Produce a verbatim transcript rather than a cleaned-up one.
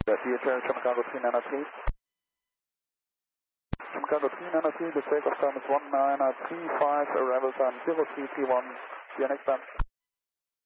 D H R Chicago three nine three. Chicago three nine three, the takeoff time is one nine three five, arrival time zero three three one. See you next time.